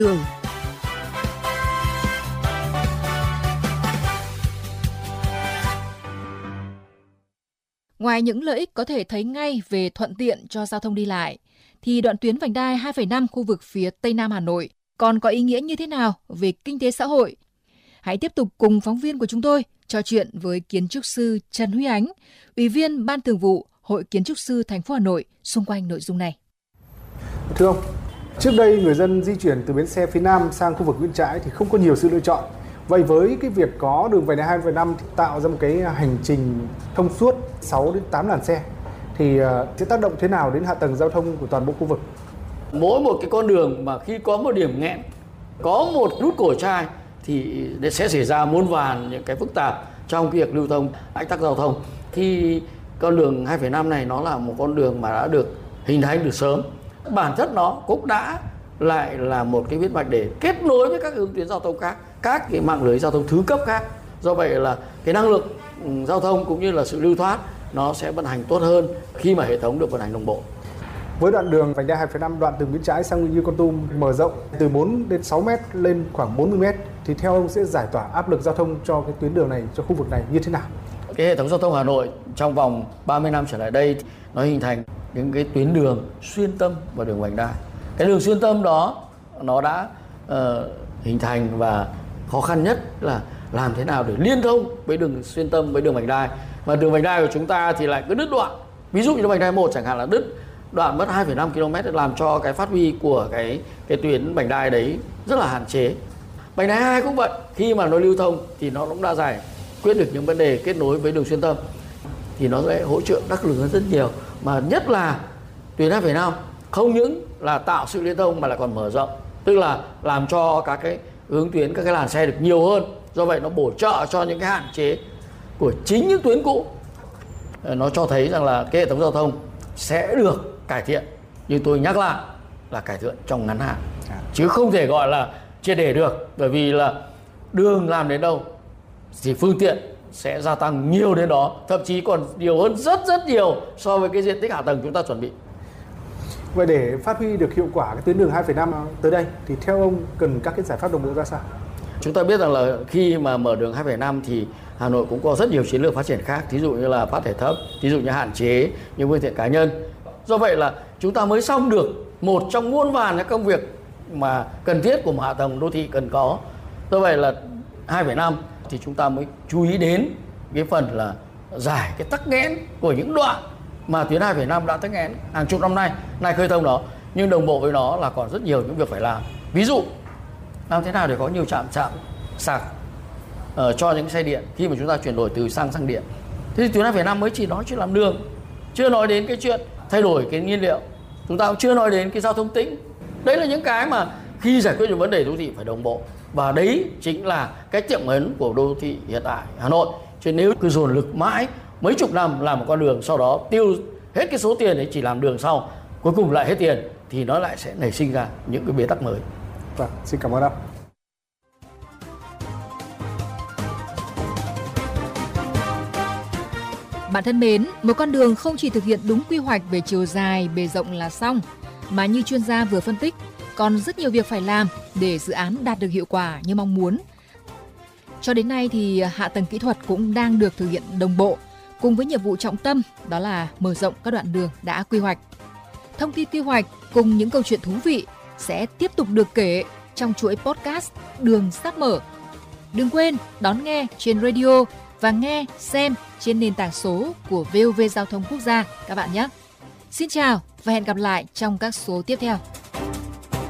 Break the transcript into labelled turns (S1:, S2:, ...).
S1: đường. Ngoài những lợi ích có thể thấy ngay về thuận tiện cho giao thông đi lại, thì đoạn tuyến vành đai 2,5 khu vực phía Tây Nam Hà Nội còn có ý nghĩa như thế nào về kinh tế xã hội? Hãy tiếp tục cùng phóng viên của chúng tôi trò chuyện với kiến trúc sư Trần Huy Ánh, Ủy viên Ban Thường vụ Hội Kiến trúc sư thành phố Hà Nội xung quanh nội dung này.
S2: Thưa ông, trước đây người dân di chuyển từ bến xe phía Nam sang khu vực Nguyễn Trãi thì không có nhiều sự lựa chọn. Vậy với cái việc có đường vành đai 2,5 thì tạo ra một cái hành trình thông suốt 6 đến 8 làn xe thì sẽ tác động thế nào đến hạ tầng giao thông của toàn bộ khu vực?
S3: Mỗi một cái con đường mà khi có một điểm nghẽn, có một nút cổ chai thì sẽ xảy ra muôn vàn những cái phức tạp trong việc lưu thông, ách tắc giao thông. Khi con đường 2,5 này nó là một con đường mà đã được hình thành từ sớm, bản chất nó cũng đã lại là một cái huyết mạch để kết nối với các hướng tuyến giao thông khác, các cái mạng lưới giao thông thứ cấp khác. Do vậy là cái năng lượng giao thông cũng như là sự lưu thoát nó sẽ vận hành tốt hơn khi mà hệ thống được vận hành đồng bộ.
S2: Với đoạn đường vành đai 2,5 đoạn từ Nguyễn Trãi sang Nguyễn Như Kon Tum mở rộng từ 4 đến 6 mét lên khoảng 40 mét thì theo ông sẽ giải tỏa áp lực giao thông cho cái tuyến đường này, cho khu vực này như thế nào?
S3: Cái hệ thống giao thông Hà Nội trong vòng 30 năm trở lại đây nó hình thành những cái tuyến đường xuyên tâm và đường vành đai. Cái đường xuyên tâm đó nó đã hình thành và khó khăn nhất là làm thế nào để liên thông với đường xuyên tâm với đường vành đai. Mà đường vành đai của chúng ta thì lại cứ đứt đoạn. Ví dụ như vành đai 1 chẳng hạn là đứt đoạn mất 2,5 km làm cho cái phát huy của cái tuyến vành đai đấy rất là hạn chế. Vành đai 2 cũng vậy, khi mà nó lưu thông thì nó cũng đã giải quyết được những vấn đề kết nối với đường xuyên tâm thì nó sẽ hỗ trợ đắc lực hơn rất nhiều. Mà nhất là tuyến 2,5 không những là tạo sự liên thông mà lại còn mở rộng, tức là làm cho các cái hướng tuyến, các cái làn xe được nhiều hơn. Do vậy nó bổ trợ cho những cái hạn chế của chính những tuyến cũ. Nó cho thấy rằng là cái hệ thống giao thông sẽ được cải thiện, nhưng tôi nhắc lại là cải thiện trong ngắn hạn, chứ không thể gọi là triệt để được. Bởi vì là đường làm đến đâu thì phương tiện sẽ gia tăng nhiều đến đó, thậm chí còn nhiều hơn rất nhiều so với cái diện tích hạ tầng chúng ta chuẩn bị.
S2: Vậy để phát huy được hiệu quả cái tuyến đường 2,5 tới đây thì theo ông cần các cái giải pháp đồng bộ ra sao?
S3: Chúng ta biết rằng là khi mà mở đường 2,5 thì Hà Nội cũng có rất nhiều chiến lược phát triển khác, thí dụ như là phát thải thấp, thí dụ như hạn chế những phương tiện cá nhân. Do vậy là chúng ta mới xong được một trong muôn vàn các công việc mà cần thiết của một hạ tầng đô thị cần có. Do vậy là 2,5 thì chúng ta mới chú ý đến cái phần là giải cái tắc nghẽn của những đoạn mà tuyến 2,5 đã tắc nghẽn hàng chục năm nay khơi thông đó. Nhưng đồng bộ với nó là còn rất nhiều những việc phải làm. Ví dụ làm thế nào để có nhiều trạm sạc cho những xe điện khi mà chúng ta chuyển đổi từ xăng sang điện. Thế thì tuyến 2,5 mới chỉ nói chuyện làm đường, chưa nói đến cái chuyện thay đổi cái nhiên liệu, chúng ta cũng chưa nói đến cái giao thông tĩnh. Đấy là những cái mà khi giải quyết những vấn đề đô thị phải đồng bộ, và đấy chính là cái tiệm ấn của đô thị hiện tại Hà Nội. Chứ nếu cứ dồn lực mãi mấy chục năm làm một con đường, sau đó tiêu hết cái số tiền ấy chỉ làm đường, sau cuối cùng lại hết tiền thì nó lại sẽ nảy sinh ra những cái bế tắc mới.
S2: Vâng, xin cảm ơn ông.
S1: Bạn thân mến, một con đường không chỉ thực hiện đúng quy hoạch về chiều dài, bề rộng là xong, mà như chuyên gia vừa phân tích, còn rất nhiều việc phải làm để dự án đạt được hiệu quả như mong muốn. Cho đến nay thì hạ tầng kỹ thuật cũng đang được thực hiện đồng bộ, cùng với nhiệm vụ trọng tâm đó là mở rộng các đoạn đường đã quy hoạch. Thông tin quy hoạch cùng những câu chuyện thú vị sẽ tiếp tục được kể trong chuỗi podcast Đường Sắp Mở. Đừng quên đón nghe trên radio và nghe, xem trên nền tảng số của VOV Giao thông Quốc gia các bạn nhé. Xin chào và hẹn gặp lại trong các số tiếp theo.